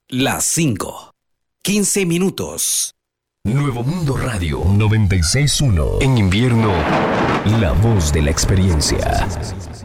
Las 5. 15 minutos. Nuevo Mundo Radio 96.1. En invierno, la voz de la experiencia.